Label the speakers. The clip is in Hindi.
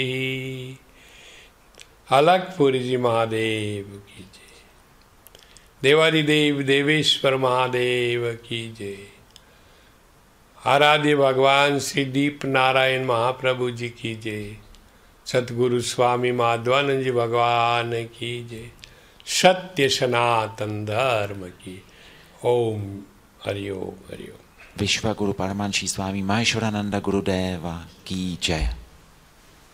Speaker 1: अलगपुरी जी महादेव की जय। देवादिदेव देवेश्वर महादेव की जय। आराध्य भगवान श्री दीप नारायण महाप्रभु जी की जय। सतगुरु स्वामी माधवानंद जी भगवान की जय। सत्य सनातन धर्म की। ओम हरिओम हरिओम।
Speaker 2: विश्व गुरु परमांशी स्वामी महेश्वरानंद गुरुदेवा की जय।